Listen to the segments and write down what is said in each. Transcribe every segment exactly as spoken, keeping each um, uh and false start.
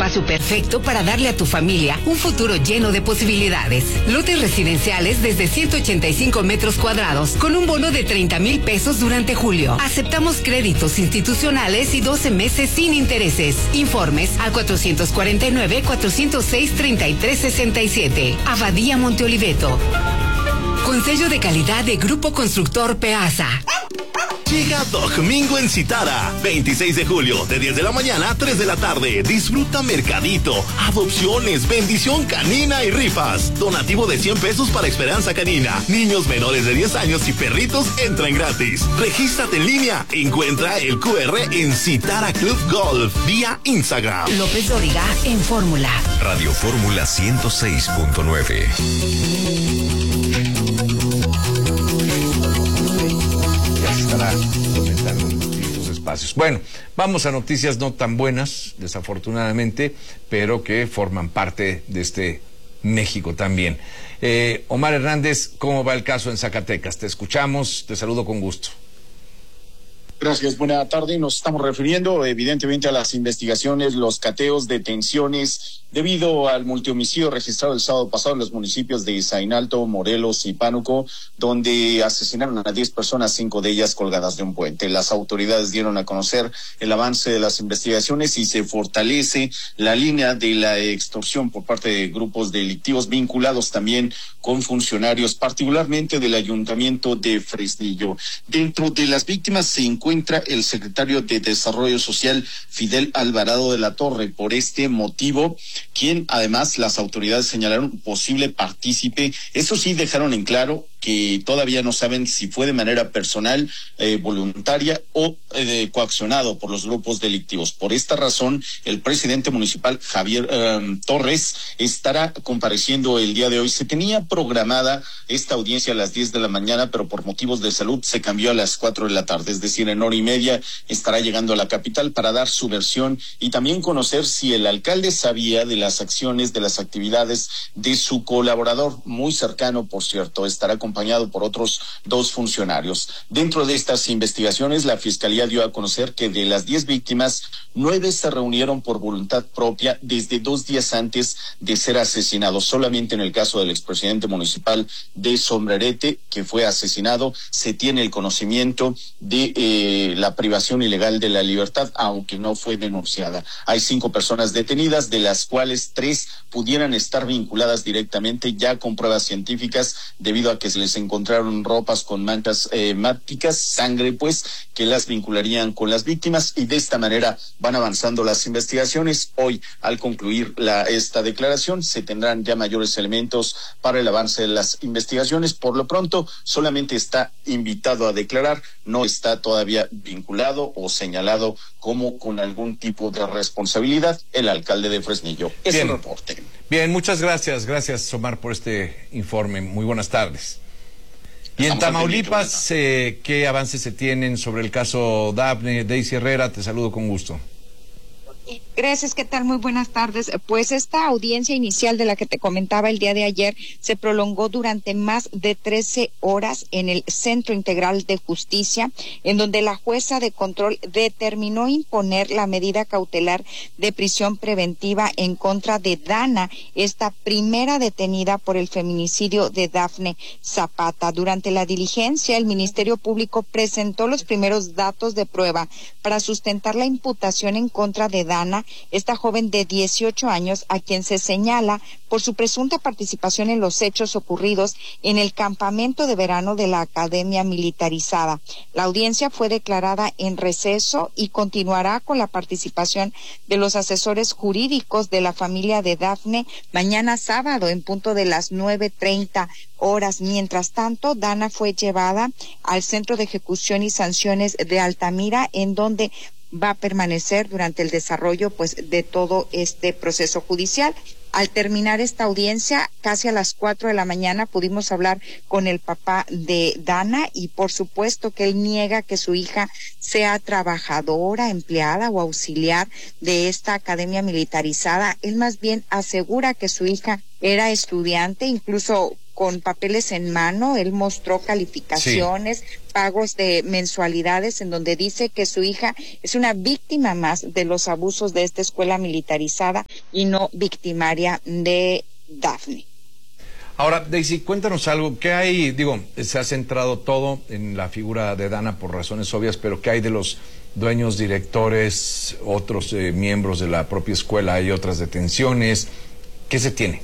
espacio perfecto para darle a tu familia un futuro lleno de posibilidades. Lotes residenciales desde ciento ochenta y cinco metros cuadrados con un bono de treinta mil pesos durante julio. Aceptamos créditos institucionales y doce meses sin intereses. Informes al cuatrocientos cuarenta y nueve, cuatrocientos seis, treinta y tres sesenta y siete. Abadía Monteoliveto. Con sello de calidad de Grupo Constructor Peasa. Llega Domingo en Citara, veintiséis de julio, de diez de la mañana a tres de la tarde. Disfruta mercadito, adopciones, bendición canina y rifas. Donativo de cien pesos para Esperanza Canina. Niños menores de diez años y perritos entran gratis. Regístrate en línea. Encuentra el cu erre en Citara Club Golf vía Instagram. López Dóriga en Fórmula. Radio Fórmula ciento seis punto nueve. Estará comentando en estos espacios. Bueno, vamos a noticias no tan buenas, desafortunadamente, pero que forman parte de este México también. Eh, Omar Hernández, ¿cómo va el caso en Zacatecas? Te escuchamos, te saludo con gusto. Gracias, buena tarde. Nos estamos refiriendo evidentemente a las investigaciones, los cateos, detenciones, debido al multihomicidio registrado el sábado pasado en los municipios de Zainalto, Morelos y Pánuco, donde asesinaron a diez personas, cinco de ellas colgadas de un puente. Las autoridades dieron a conocer el avance de las investigaciones y se fortalece la línea de la extorsión por parte de grupos delictivos vinculados también con funcionarios, particularmente del Ayuntamiento de Fresnillo. Dentro de las víctimas se encuentra encuentra el secretario de Desarrollo Social, Fidel Alvarado de la Torre. Por este motivo, quien además las autoridades señalaron posible partícipe. Eso sí, dejaron en claro que todavía no saben si fue de manera personal, eh, voluntaria o eh, coaccionado por los grupos delictivos. Por esta razón, el presidente municipal, Javier eh, Torres, estará compareciendo el día de hoy. Se tenía programada esta audiencia a las diez de la mañana, pero por motivos de salud se cambió a las cuatro de la tarde, es decir, en hora y media estará llegando a la capital para dar su versión y también conocer si el alcalde sabía de las acciones, de las actividades de su colaborador, muy cercano, por cierto. Estará acompañado por otros dos funcionarios. Dentro de estas investigaciones, la Fiscalía dio a conocer que de las diez víctimas, nueve se reunieron por voluntad propia desde dos días antes de ser asesinados. Solamente en el caso del expresidente municipal de Sombrerete, que fue asesinado, se tiene el conocimiento de eh, la privación ilegal de la libertad, aunque no fue denunciada. Hay cinco personas detenidas, de las cuales tres pudieran estar vinculadas directamente ya con pruebas científicas, debido a que se les encontraron ropas con manchas eh, máticas, sangre pues, que las vincularían con las víctimas, y de esta manera van avanzando las investigaciones. Hoy, al concluir la, esta declaración, se tendrán ya mayores elementos para el avance de las investigaciones. Por lo pronto, solamente está invitado a declarar, no está todavía vinculado o señalado como con algún tipo de responsabilidad el alcalde de Fresnillo. Es el reporte. Bien, muchas gracias. Gracias, Omar, por este informe. Muy buenas tardes. Y en Tamaulipas, eh, ¿qué avances se tienen sobre el caso Dafne? Daisy Herrera, te saludo con gusto. Gracias, ¿qué tal? Muy buenas tardes. Pues esta audiencia inicial de la que te comentaba el día de ayer se prolongó durante más de trece horas en el Centro Integral de Justicia, en donde la jueza de control determinó imponer la medida cautelar de prisión preventiva en contra de Dana, esta primera detenida por el feminicidio de Dafne Zapata. Durante la diligencia, el Ministerio Público presentó los primeros datos de prueba para sustentar la imputación en contra de Dana, esta joven de dieciocho años, a quien se señala por su presunta participación en los hechos ocurridos en el campamento de verano de la Academia Militarizada. La audiencia fue declarada en receso y continuará con la participación de los asesores jurídicos de la familia de Dafne mañana sábado en punto de las nueve treinta horas. Mientras tanto, Dana fue llevada al Centro de Ejecución y Sanciones de Altamira, en donde va a permanecer durante el desarrollo pues de todo este proceso judicial. Al terminar esta audiencia, casi a las cuatro de la mañana, pudimos hablar con el papá de Dana y por supuesto que él niega que su hija sea trabajadora, empleada o auxiliar de esta academia militarizada. Él más bien asegura que su hija era estudiante, incluso con papeles en mano. Él mostró calificaciones, sí, pagos de mensualidades, en donde dice que su hija es una víctima más de los abusos de esta escuela militarizada y no victimaria de Dafne. Ahora, Daisy, cuéntanos algo. ¿Qué hay? Digo, se ha centrado todo en la figura de Dana por razones obvias, pero ¿qué hay de los dueños, directores, otros eh, miembros de la propia escuela? ¿Hay otras detenciones? ¿Qué se tiene?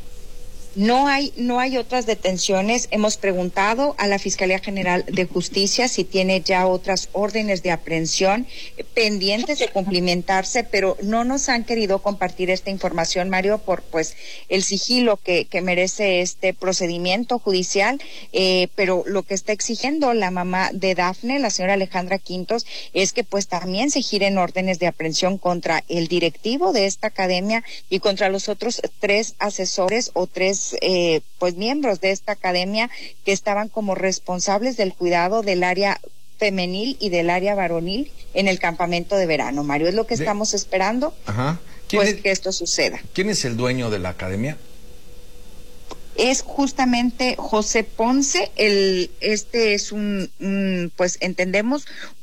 No hay, no hay otras detenciones. Hemos preguntado a la Fiscalía General de Justicia si tiene ya otras órdenes de aprehensión pendientes de cumplimentarse, pero no nos han querido compartir esta información, Mario, por pues el sigilo que, que merece este procedimiento judicial. Eh, pero lo que está exigiendo la mamá de Dafne, la señora Alejandra Quintos, es que pues también se giren órdenes de aprehensión contra el directivo de esta academia y contra los otros tres asesores o tres Eh, pues miembros de esta academia que estaban como responsables del cuidado del área femenil y del área varonil en el campamento de verano. Mario, es lo que de... estamos esperando. Ajá. Pues es... que esto suceda. ¿Quién es el dueño de la academia? Es justamente José Ponce. El este es un, un pues entendemos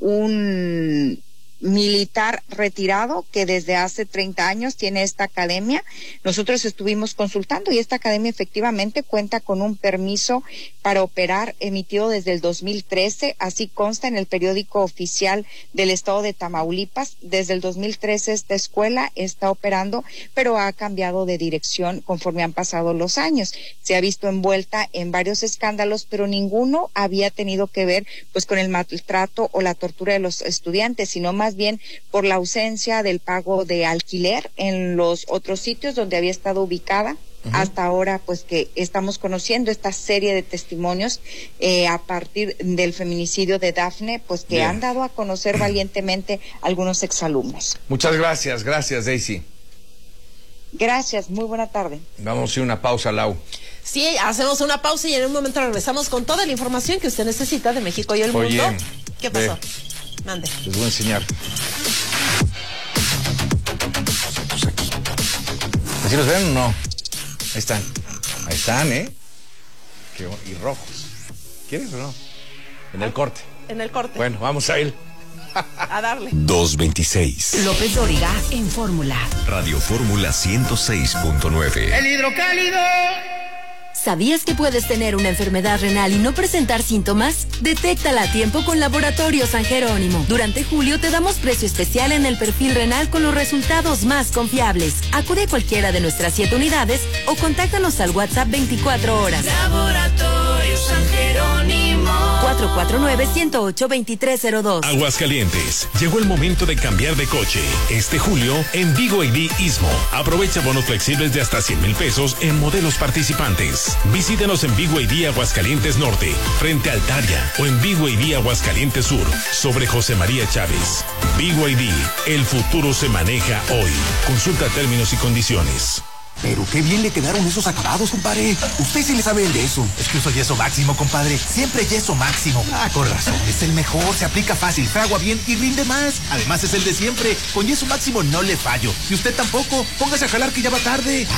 un militar retirado que desde hace treinta años tiene esta academia. Nosotros estuvimos consultando y esta academia efectivamente cuenta con un permiso para operar emitido desde el dos mil trece, así consta en el periódico oficial del estado de Tamaulipas. Desde el dos mil trece esta escuela está operando, pero ha cambiado de dirección conforme han pasado los años. Se ha visto envuelta en varios escándalos, pero ninguno había tenido que ver pues con el maltrato o la tortura de los estudiantes, sino más bien por la ausencia del pago de alquiler en los otros sitios donde había estado ubicada. Uh-huh. Hasta ahora, pues que estamos conociendo esta serie de testimonios eh, a partir del feminicidio de Dafne, pues que Bien. han dado a conocer valientemente algunos exalumnos. Muchas gracias, gracias, Daisy. Gracias, muy buena tarde. Vamos a hacer una pausa, Lau. Sí, hacemos una pausa y en un momento regresamos con toda la información que usted necesita de México y el Oye, mundo. ¿Qué pasó? Ve. Mande. Les voy a enseñar. ¿Así los ven o no? Ahí están. Ahí están, ¿eh? Qué, y rojos. ¿Quieres o no? En el corte. En el corte. Bueno, vamos a ir. A darle. dos veintiséis. López Dóriga en Fórmula. Radio Fórmula ciento seis punto nueve. El hidrocálido. ¿Sabías que puedes tener una enfermedad renal y no presentar síntomas? Detéctala a tiempo con Laboratorio San Jerónimo. Durante julio te damos precio especial en el perfil renal con los resultados más confiables. Acude a cualquiera de nuestras siete unidades o contáctanos al WhatsApp veinticuatro horas. Laboratorio San Jerónimo. cuatro cuatro nueve, uno cero ocho, dos tres cero dos. Aguascalientes, llegó el momento de cambiar de coche. Este julio en Vigo I D Istmo. Aprovecha bonos flexibles de hasta cien mil pesos en modelos participantes. Visítanos en Vigo I D Aguascalientes Norte, frente a Altaria, o en Vigo I D Aguascalientes Sur, sobre José María Chávez. Vigo I D, el futuro se maneja hoy. Consulta términos y condiciones. Pero qué bien le quedaron esos acabados, compadre. Usted sí le sabe el de eso. Es que uso yeso máximo, compadre. Siempre yeso máximo. Ah, con razón. Es el mejor. Se aplica fácil, fragua bien y rinde más. Además es el de siempre. Con yeso máximo no le fallo. Y usted tampoco. Póngase a jalar que ya va tarde.